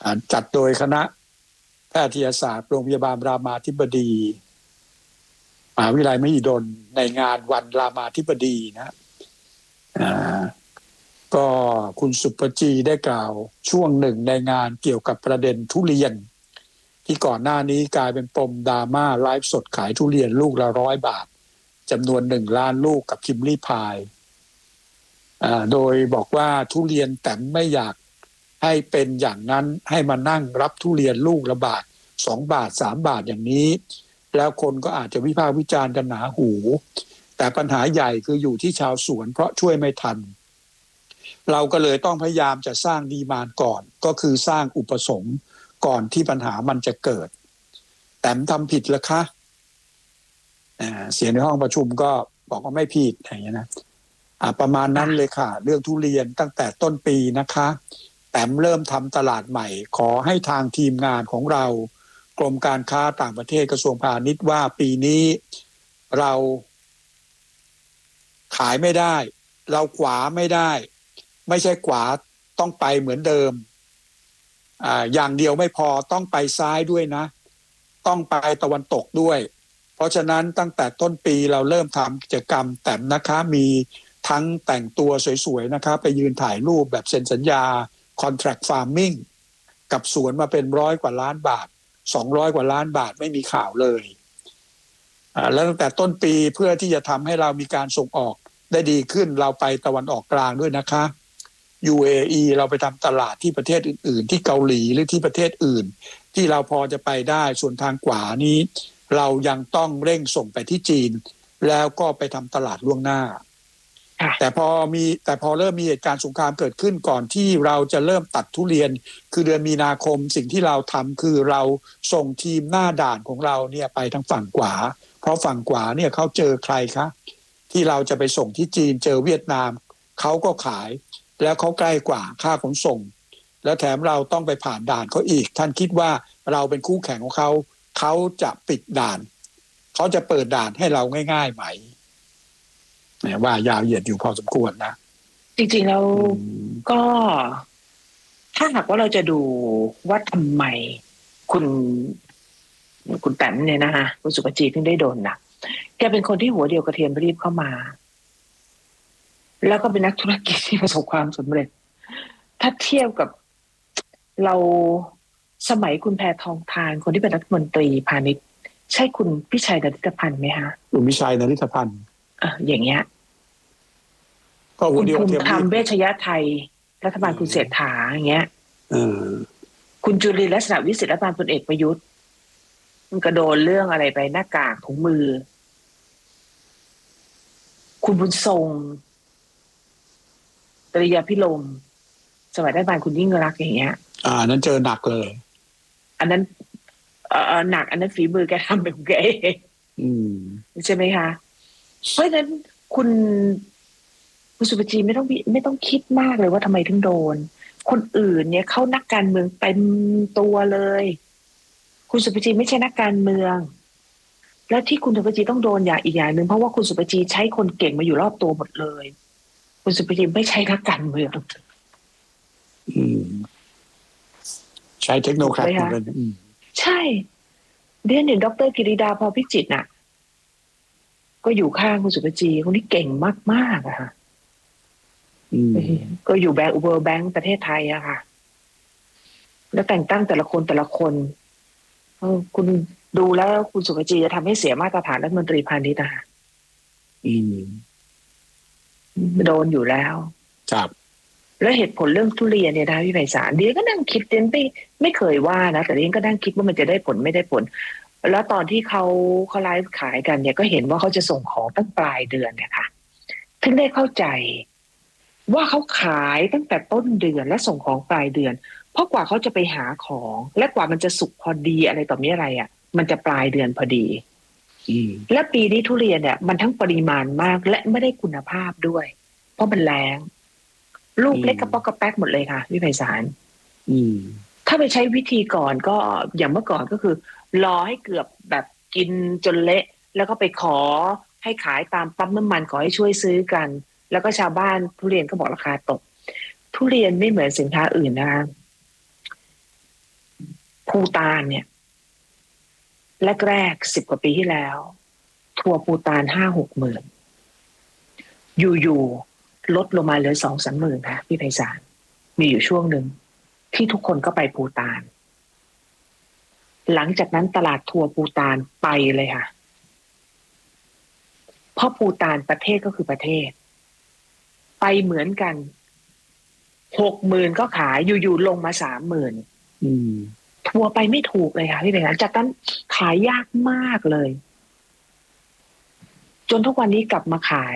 จัดโดยคณะแพทยศาสตร์โรงพยาบาลรามาธิบดีมหาวิทยาลัยมหิดลในงานวันรามาธิบดีนะก็คุณสุปจีได้กล่าวช่วงหนึ่งในงานเกี่ยวกับประเด็นทุเรียนที่ก่อนหน้านี้กลายเป็นปมดราม่าไลฟ์สดขายทุเรียนลูกละ100 บาทจำนวน1 ล้านลูกกับคิมลี่พายโดยบอกว่าทุเรียนแต่ไม่อยากให้เป็นอย่างนั้นให้มานั่งรับทุเรียนลูกละบาท2 บาท3 บาทอย่างนี้แล้วคนก็อาจจะวิพากษ์วิจารณ์กันหนาหูแต่ปัญหาใหญ่คืออยู่ที่ชาวสวนเพราะช่วยไม่ทันเราก็เลยต้องพยายามจะสร้างดีมานด์ก่อนก็คือสร้างอุปสงค์ก่อนที่ปัญหามันจะเกิดแต่ทำผิดแล้วคะเสียงในห้องประชุมก็บอกว่าไม่ผิดอย่างนี้นะประมาณนั้นเลยค่ะเรื่องทุเรียนตั้งแต่ต้นปีนะคะแต่เริ่มทำตลาดใหม่ขอให้ทางทีมงานของเรากรมการค้าต่างประเทศกระทรวงพาณิชย์ว่าปีนี้เราขายไม่ได้เราขวาไม่ได้ไม่ใช่ขวาต้องไปเหมือนเดิมอย่างเดียวไม่พอต้องไปซ้ายด้วยนะต้องไปตะวันตกด้วยเพราะฉะนั้นตั้งแต่ต้นปีเราเริ่มทำกิจกรรมแต่นะคะมีทั้งแต่งตัวสวยๆนะคะไปยืนถ่ายรูปแบบเซ็นสัญญา contract farming กับสวนมาเป็น100 กว่าล้านบาท200 กว่าล้านบาทไม่มีข่าวเลยแล้วตั้งแต่ต้นปีเพื่อที่จะทำให้เรามีการส่งออกได้ดีขึ้นเราไปตะวันออกกลางด้วยนะคะ UAE เราไปทำตลาดที่ประเทศอื่นๆที่เกาหลีหรือที่ประเทศอื่นที่เราพอจะไปได้ส่วนทางขวานี้เรายังต้องเร่งส่งไปที่จีนแล้วก็ไปทำตลาดล่วงหน้าแต่พอเริ่มมีเหตุการณ์สงครามเกิดขึ้นก่อนที่เราจะเริ่มตัดทุเรียนคือเดือนมีนาคมสิ่งที่เราทำคือเราส่งทีมหน้าด่านของเราเนี่ยไปทางฝั่งขวาเพราะฝั่งขวาเนี่ยเขาเจอใครคะที่เราจะไปส่งที่จีนเจอเวียดนามเขาก็ขายแล้วเขาใกล้กว่าค่าขนส่งแล้วแถมเราต้องไปผ่านด่านเขาอีกท่านคิดว่าเราเป็นคู่แข่งของเขาเขาจะปิดด่านเขาจะเปิดด่านให้เราง่ายๆไหมว่ายาวเหยียดอยู่พอสมควรนะจริงๆแล้วก็ถ้าหากว่าเราจะดูว่าทำไมคุณแต้มเนี่ยนะคะคุณสุปจีถึงได้โดนนะแกเป็นคนที่หัวเดียวกระเทียมรีบเข้ามาแล้วก็เป็นนักธุรกิจที่ประสบความสำเร็จถ้าเทียบกับเราสมัยคุณแพทองธารคนที่เป็นรัฐมนตรีพาณิชย์ใช่คุณพิชัยนฤทธพันธ์ไหมคะคุณพิชัยนฤทธพันธ์อย่างเงี้ยก็คุณภูมิธรรมเวชยไทยรัฐบาลคุณเศรษฐาอย่างเงี้ยคุณจุลินทร์ลักษณะวิสิทธิ์รัฐบาลพลเอกประยุทธ์มันก็โดนเรื่องอะไรไปหน้ากากถุงมือคุณบุญทรงตรียพิรมสมัยรัฐบาลคุณยิ่งรักษณ์อย่างเงี้ยนั้นเจอหนักเลยอันนั้นหนักอันนั้นฝีมือแกทำเป็นของแกเองใช่ไหมคะเพราะฉะนั้นคุณสุปจีไม่ต้องคิดมากเลยว่าทำไมถึงโดนคนอื่นเนี่ยเขานักการเมืองเต็มตัวเลยคุณสุปจีไม่ใช่นักการเมืองแล้วที่คุณสุปจีต้องโดนอย่างอีกอย่างหนึ่งเพราะว่าคุณสุปจีใช้คนเก่งมาอยู่รอบตัวหมดเลยคุณสุปจีไม่ใช่นักการเมืองใช้เทคโนแครดเลยใช่เรียนอย่างดร.กิริดาพอพิจิตรน่ะก็อยู่ข้างคุณสุปจีคนนี้เก่งมากๆอะค่ะก็อยู่แบงก์เวิลด์แบงก์ประเทศไทยอะค่ะแล้วแต่งตั้งแต่ละคนคุณดูแล้วคุณสุปจีจะทำให้เสียมาตรฐานรัฐมนตรีพาณิชย์นะคะโดนอยู่แล้วครับแล้วเหตุผลเรื่องทุเรียนเนี่ยนะพี่ไพศาลเดียก็นั่งคิดเดียนไม่เคยว่านะแต่เดียก็นั่งคิดว่ามันจะได้ผลไม่ได้ผลแล้วตอนที่เขาไลฟ์ขายกันเนี่ยก็เห็นว่าเขาจะส่งของตั้งปลายเดือนเนี่ยค่ะถึงได้เข้าใจว่าเขาขายตั้งแต่ต้นเดือนและส่งของปลายเดือนเพราะกว่าเขาจะไปหาของและกว่ามันจะสุกพอดีอะไรต่อมีอะไรอ่ะมันจะปลายเดือนพอดีและปีนี้ทุเรียนเนี่ยมันทั้งปริมาณมากและไม่ได้คุณภาพด้วยเพราะมันแรงลูกเล็กกระป๊อกกระแป๊กหมดเลยค่ะพี่ไพศาลถ้าไปใช้วิธีก่อนก็อย่างเมื่อก่อนก็คือรอให้เกือบแบบกินจนเละแล้วก็ไปขอให้ขายตามปั๊มน้ำมันขอให้ช่วยซื้อกันแล้วก็ชาวบ้านทุเรียนก็บอกราคาตกทุเรียนไม่เหมือนสินค้าอื่นนะคะภูฏานเนี่ยแรก10 กว่าปีที่แล้วทัวร์ภูฏาน5-6 หมื่นอยู่ๆลดลงมาเหลือ2-3 หมื่นค่ะพี่ไพศาลมีอยู่ช่วงหนึ่งที่ทุกคนก็ไปภูฏานหลังจากนั้นตลาดทัวร์ภูฏานไปเลยค่ะเพราะภูฏานประเทศก็คือประเทศไปเหมือนกัน60,000ก็ขายอยู่ๆลงมา30,000ทัวร์ไปไม่ถูกเลยค่ะพี่เป็นไงจากนั้นขายยากมากเลยจนทุกวันนี้กลับมาขาย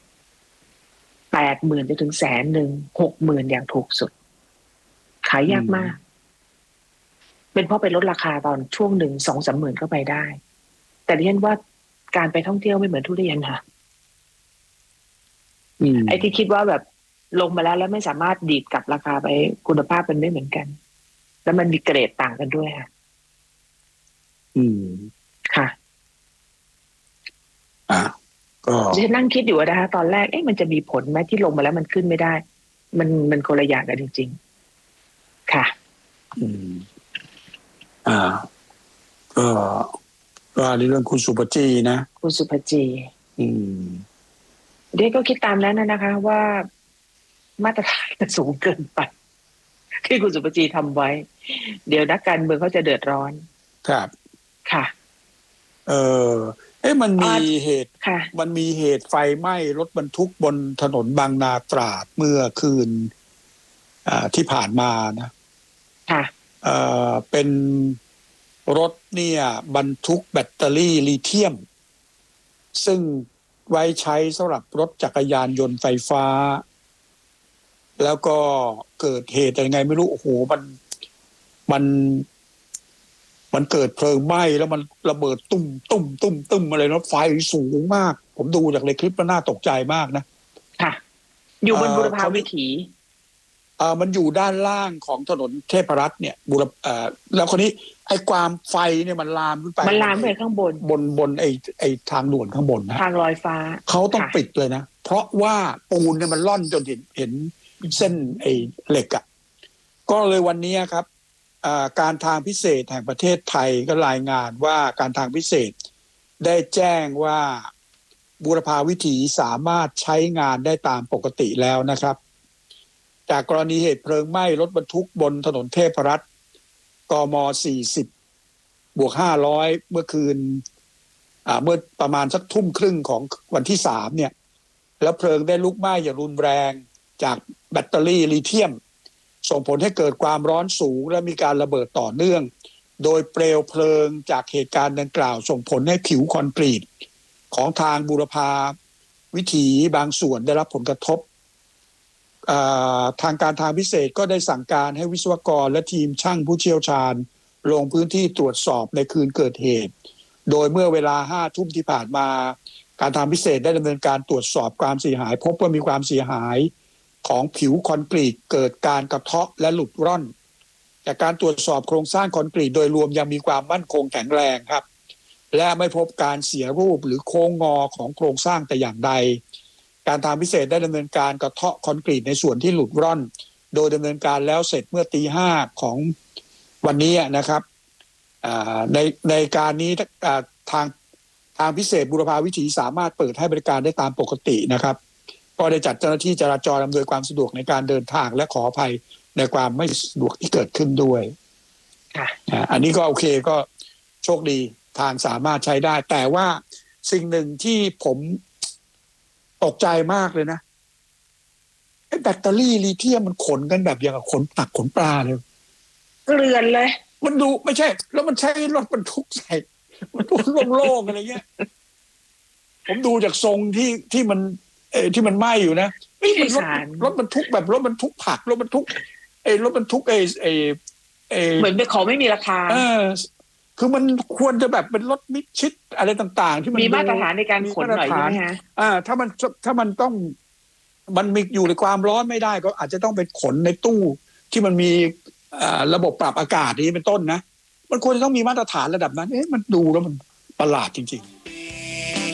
80,000จะถึง100,000 60,000อย่างถูกสุดขายยากมากเป็นเพราะไปลดราคาตอนช่วงหนึ่ง2-3 หมื่นก็ไปได้แต่ดิฉันว่าการไปท่องเที่ยวไม่เหมือนทุเรียนค่ะไอ้ที่คิดว่าแบบลงมาแล้วไม่สามารถดีดกลับราคาไปคุณภาพมันไม่เหมือนกันแล้วมันมีเกรดต่างกันด้วยค่ะค่ะก็ฉันนั่งคิดอยู่นะคะตอนแรกมันจะมีผลไหมที่ลงมาแล้วมันขึ้นไม่ได้มันคนละอย่างกันจริงๆค่ะก็ในเรื่องคุณสุภจีนะคุณสุภจีเด็กก็คิดตามนั้นนะคะว่ามาตรฐานสูงเกินไปที่คุณสุภจีทำไว้เดี๋ยวนักการเมืองเขาจะเดือดร้อนครับค่ะมันมีเหตุไฟไหม้รถบรรทุกบนถนนบางนาตราดเมื่อคืนที่ผ่านมานะค่ะเป็นรถเนี่ยบรรทุกแบตเตอรี่ลิเธียมซึ่งไว้ใช้สำหรับรถจักรยานยนต์ไฟฟ้าแล้วก็เกิดเหตุยังไงไม่รู้โอ้โหมันเกิดเพลิงไหม้แล้วมันระเบิดตุ้มอะไรรถไฟสูงมากผมดูจากในคลิปแล้วน่าตกใจมากนะค่ะอยู่บนบุรพาวิถีมันอยู่ด้านล่างของถนนเทพรัตน์เนี่ยแล้วคนนี้ไอ้ความไฟเนี่ยมันลามขึ้นไปข้างบนไอ้ทางด่วนข้างบนนะทางลอยฟ้าเขาต้องปิดเลยนะเพราะว่าปูนเนี่ยมันล่อนจนเห็นเส้นไอ้เหล็กอ่ะก็เลยวันนี้ครับการทางพิเศษแห่งประเทศไทยก็รายงานว่าการทางพิเศษได้แจ้งว่าบูรพาวิถีสามารถใช้งานได้ตามปกติแล้วนะครับจากกรณีเหตุเพลิงไหม้รถบรรทุกบนถนนเทพรัตน์กม40/500เมื่อคืนเมื่อประมาณสักทุ่มครึ่งของวันที่3เนี่ยแล้วเพลิงได้ลุกไหม้อย่างรุนแรงจากแบตเตอรี่ลิเธียมส่งผลให้เกิดความร้อนสูงและมีการระเบิดต่อเนื่องโดยเปลวเพลิงจากเหตุการณ์ดังกล่าวส่งผลให้ผิวคอนกรีตของทางบูรพาวิถีบางส่วนได้รับผลกระทบทางการทางพิเศษก็ได้สั่งการให้วิศวกรและทีมช่างผู้เชี่ยวชาญลงพื้นที่ตรวจสอบในคืนเกิดเหตุโดยเมื่อเวลา 5 ทุ่มที่ผ่านมาการทางพิเศษได้ดำเนินการตรวจสอบความเสียหายพบว่ามีความเสียหายของผิวคอนกรีตเกิดการกระเทาะและหลุดร่อนจากการตรวจสอบโครงสร้างคอนกรีตโดยรวมยังมีความมั่นคงแข็งแรงครับและไม่พบการเสียรูปหรือโค้งงอของโครงสร้างแต่อย่างใดการทางพิเศษได้ดำเนินการกระเทาะคอนกรีตในส่วนที่หลุดร่อนโดยดำเนินการแล้วเสร็จเมื่อ 5:00 ของวันนี้นะครับในการนี้ทางพิเศษบูรพาวิถีสามารถเปิดให้บริการได้ตามปกตินะครับก็ได้จัดเจ้าหน้าที่จราจรอำนวยความสะดวกในการเดินทางและขออภัยในความไม่สะดวกที่เกิดขึ้นด้วยอันนี้ก็โอเคก็โชคดีทางสามารถใช้ได้แต่ว่าสิ่งหนึ่งที่ผมตกใจมากเลยนะไอ้แบตเตอรี่ลิเธียมมันขนกันแบบอย่างกับขนตักขนปลาเลยเกลือนเลยมันดูไม่ใช่แล้วมันใช้รถบรรทุกใส่มันโล่งๆอะไรเงี้ยผมดูจากทรงที่มันไหม้อยู่นะมันรถบรรทุกแบบรถบรรทุกผักรถบรรทุกรถบรรทุกเหมือนเป็นของไม่มีราคาคือมันควรจะแบบเป็นรถมิดชิดอะไรต่างๆที่มันมีมาตรฐานในการขนหน่อยใช่ไหมฮะถ้ามันต้องมันมีอยู่ในความร้อนไม่ได้ก็อาจจะต้องเป็นขนในตู้ที่มันมีระบบปรับอากาศนี้เป็นต้นนะมันควรจะต้องมีมาตรฐานระดับนั้นมันดูแล้วมันประหลาดจริงๆ